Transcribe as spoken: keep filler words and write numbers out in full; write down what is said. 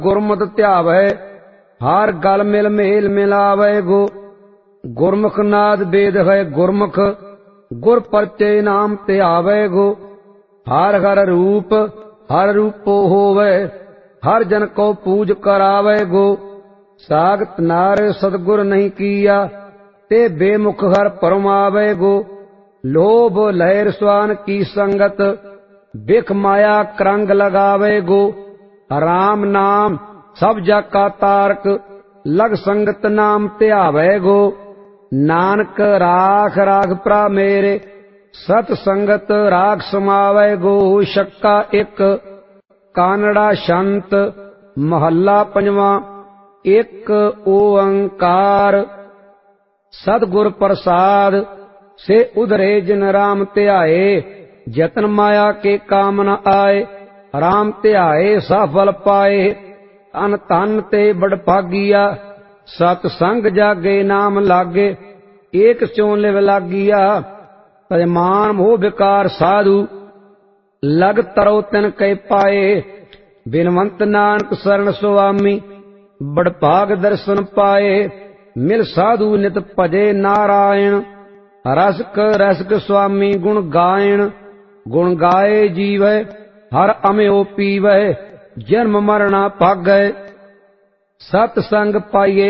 गुरमुत ध्यावै हार गल मिल मेल मिलावै गो। गुरमुख नाद वेद है गुरमुख गुर परचे नाम ध्यावै गो। हर हर रूप हर रूपो होवै हर जन को पूज करावै गो। सागत नार सतगुर नहीं किया ते बेमुख हर परमावै गो। लोभ लहर स्वान की संगत बिख माया करंग लगावे गो। राम नाम सब जग का तारक लग संगत नाम ध्यावै गो। नानक राख राख प्रा मेरे सत संगत राख समावै गो। शक्का एक कानड़ा शंत महला पंजवा एक ओंकार। सतगुर प्रसाद से उधरे जिन राम ध्याए जतन माया के काम न आए। राम ध्याए सफल पाए अन तन ते बड़ भागिया। सत संग जागे नाम लागे एक स्यों लिव लागिया। तजमान मोह विकार साधु लग तरो तिन कै पाए। बिनवंत नानक शरण सुआमी बड़ भाग दर्शन पाए। मिल साधु नित भजे नारायण रसक रसक स्वामी गुण गायण। गुण गाए जीवै हर अम्यो पीवै जन्म मरणा भागै। सत संग पाइए